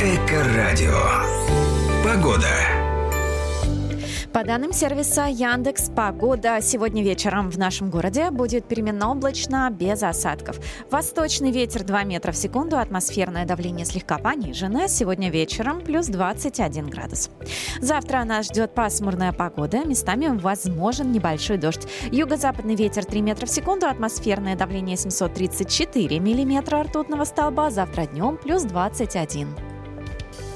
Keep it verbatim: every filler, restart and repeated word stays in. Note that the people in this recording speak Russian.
Эко-радио. Погода. По данным сервиса Яндекс.Погода, сегодня вечером в нашем городе будет переменно облачно, без осадков. Восточный ветер два метра в секунду, атмосферное давление слегка понижено. Сегодня вечером плюс двадцать один градус. Завтра нас ждет пасмурная погода, местами возможен небольшой дождь. Юго-западный ветер три метра в секунду, атмосферное давление семьсот тридцать четыре миллиметра ртутного столба. Завтра днем плюс двадцать один.